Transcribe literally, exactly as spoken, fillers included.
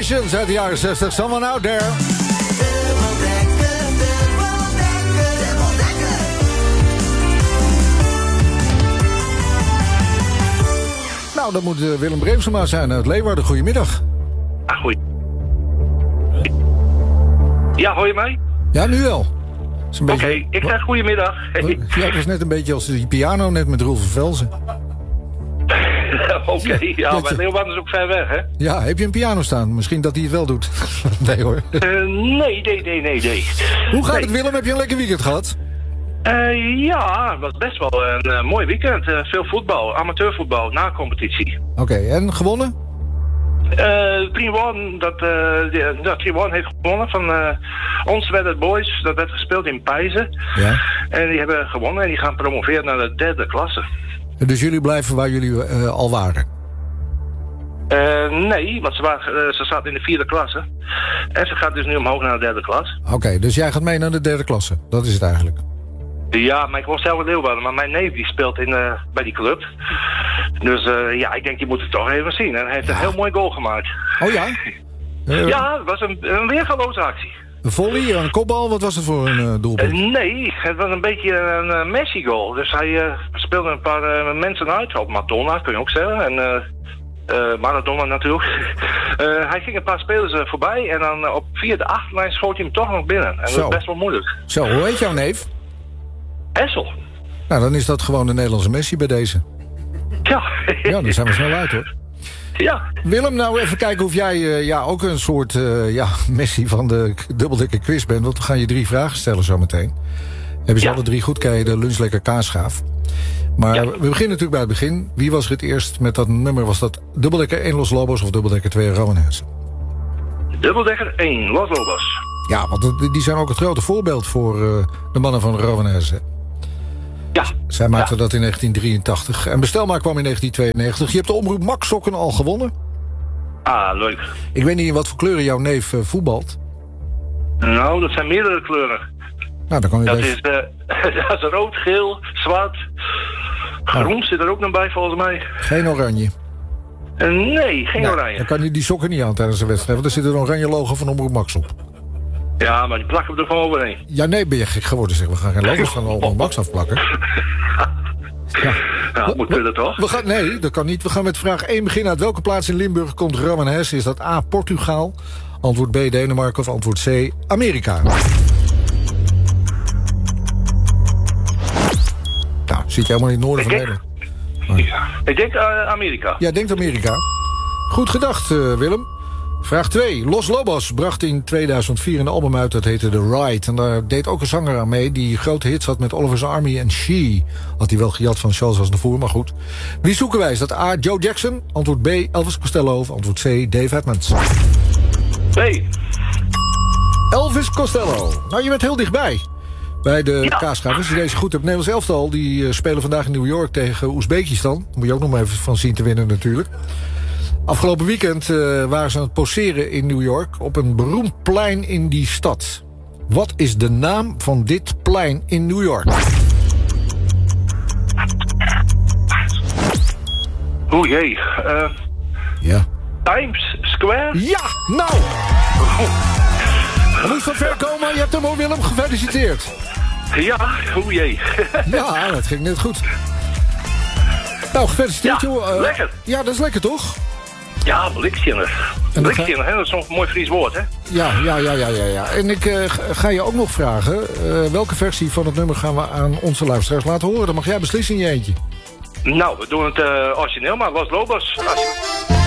Temptations uit de jaren zestig. Someone Out There. Nou, dat moet uh, Willem Breemsema zijn uit Leeuwarden. Goedemiddag. Ah, goeie. Ja, hoor je mij? Ja, nu wel. Oké, beetje... okay, ik zeg goedemiddag. Hey. Ja, het was net een beetje als die piano net met Roel van Velzen. Oké, okay, ja, ja, maar Leeuwarden is ook ver weg, hè? Ja, heb je een piano staan? Misschien dat hij het wel doet. Nee hoor. Uh, nee, nee, nee, nee, nee. Hoe gaat nee. het, Willem? Heb je een lekker weekend gehad? Uh, ja, het was best wel een uh, mooi weekend. Uh, veel voetbal, amateurvoetbal, na competitie. Oké, okay, en gewonnen? Uh, drie one, dat, uh, ja, drie one heeft gewonnen van uh, ons Wedded Boys. Dat werd gespeeld in Pijzen. Ja. En die hebben gewonnen en die gaan promoveren naar de derde klasse. Dus jullie blijven waar jullie uh, al waren? Uh, nee, want ze, waren, uh, ze zaten in de vierde klasse. En ze gaat dus nu omhoog naar de derde klas. Oké, okay, dus jij gaat mee naar de derde klasse. Dat is het eigenlijk. Ja, maar ik woon zelf in Leeuwarden. Maar mijn neef die speelt in, uh, bij die club. Dus uh, ja, ik denk die moet het toch even zien. En hij heeft ja. een heel mooi goal gemaakt. Oh ja? Uh, ja, het was een, een weergaloze actie. Een volley, een kopbal? Wat was het voor een uh, doelpunt? Uh, nee, het was een beetje een uh, Messi-goal. Dus hij uh, speelde een paar uh, mensen uit. Op Madonna, kun je ook zeggen. En uh, uh, Maradona natuurlijk. uh, hij ging een paar spelers uh, voorbij. En dan uh, op via de achterlijn schoot hij hem toch nog binnen. En Zo. dat was best wel moeilijk. Zo, hoe heet jouw neef? Essel. Nou, dan is dat gewoon de Nederlandse Messi bij deze. Ja. Ja, dan zijn we snel uit, hoor. Ja. Willem, nou even kijken of jij uh, ja, ook een soort uh, ja, Messi van de dubbeldikke quiz bent. Want we gaan je drie vragen stellen zometeen. Hebben ze ja. alle drie goed, krijg je de lunchlekker kaasgaaf. Maar ja. we beginnen natuurlijk bij het begin. Wie was er het eerst met dat nummer? Was dat dubbeldekker één Los Lobos of dubbeldekker twee Ramones? Dubbeldekker één Los Lobos. Ja, want die zijn ook het grote voorbeeld voor uh, de mannen van Ramones. Ja. Zij maakten ja. dat in negentien drieëntachtig. En Bestelmaar kwam in negentien tweeënnegentig. Je hebt de omroep Max Sokken al gewonnen. Ah, leuk. Ik weet niet in wat voor kleuren jouw neef uh, voetbalt. Nou, dat zijn meerdere kleuren. Nou, dan kan je dat, even... is, uh, dat is rood, geel, zwart. Groen oh. zit er ook nog bij, volgens mij. Geen oranje? Uh, nee, geen nee, oranje. Dan kan je die sokken niet aan tijdens de wedstrijd. Want er zit een oranje logo van omroep Max op. Ja, maar die plakken we er gewoon overheen. Ja, nee, ben je gek geworden, zeg. We gaan geen logo's van omroep Max afplakken. Ja, nou, moet kunnen toch? We gaan, nee, dat kan niet. We gaan met vraag één beginnen. Uit welke plaats in Limburg komt Ramones? Is dat A, Portugal? Antwoord B, Denemarken of antwoord C, Amerika? Nou, zit je helemaal in het noorden ik van denk, Nederland? Oh. Ja, ik denk uh, Amerika. Ja, denkt Amerika. Goed gedacht, uh, Willem. Vraag twee. Los Lobos bracht in tweeduizend vier een album uit dat heette The Ride. En daar deed ook een zanger aan mee die grote hits had met Oliver's Army en She. Had hij wel gejat van Charles Aznavour, maar goed. Wie zoeken wij? Is dat A, Joe Jackson? Antwoord B, Elvis Costello of antwoord C, Dave Edmunds? B. Elvis Costello. Nou, je bent heel dichtbij. Bij de ja. kaasgaaf. Als je deze goed hebt. Nederlands elftal, die uh, spelen vandaag in New York tegen Oezbekistan. Daar moet je ook nog maar even van zien te winnen natuurlijk. Afgelopen weekend uh, waren ze aan het poseren in New York op een beroemd plein in die stad. Wat is de naam van dit plein in New York? O jee. Uh, ja. Times Square? Ja, nou! Je moet van ver komen, je hebt hem ook, Willem, gefeliciteerd. Ja, o jee. Ja, dat ging net goed. Nou, gefeliciteerd, ja, joh. Uh, lekker. Ja, dat is lekker, toch? Ja, blikzinnig. Blikzinnig, hè? Dat is zo'n mooi Fries woord, hè? Ja, ja, ja, ja, ja. ja. En ik uh, ga je ook nog vragen... Uh, welke versie van het nummer gaan we aan onze luisteraars laten horen? Dan mag jij beslissen in je eentje. Nou, we doen het uh, origineel, maar Los Lobos.